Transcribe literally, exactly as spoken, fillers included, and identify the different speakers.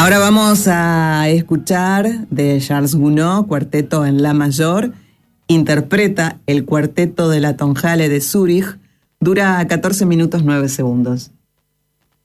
Speaker 1: Ahora vamos a escuchar de Charles Gounod, cuarteto en la mayor. Interpreta el cuarteto de la Tonhalle de Zúrich. Dura catorce minutos nueve segundos.